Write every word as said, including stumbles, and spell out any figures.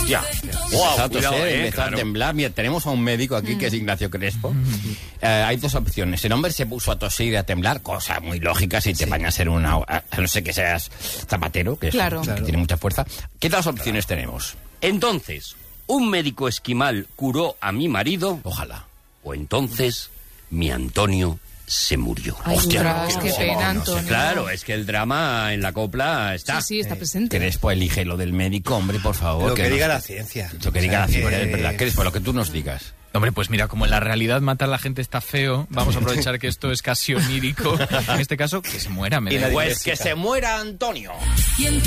Hostia. Wow, Empezó a cuidado, toser, eh, empezó claro. a temblar. Mira, tenemos a un médico aquí que es Ignacio Crespo. Eh, hay dos opciones. El hombre se puso a toser y a temblar, cosa muy lógica si te bañas en una... A no ser que seas zapatero, que, es- Claro. que Claro. tiene mucha fuerza. ¿Qué otras opciones tenemos? Entonces, un médico esquimal curó a mi marido, Ojalá. o entonces mi Antonio se murió. Ay, Hostia, ostras, no, qué no, pena, no, no, Antonio. Claro, es que el drama en la copla está. Sí, sí, está presente. Crespo, elige lo del médico, hombre, por favor. Lo que nos- diga la ciencia. Lo que O diga sea, la ciencia, que- es verdad. Crespo, lo que tú nos digas. Hombre, pues mira, como en la realidad matar a la gente está feo, vamos a aprovechar que esto es casi onírico. En este caso, que se muera. Me da igual. Pues que se muera Antonio.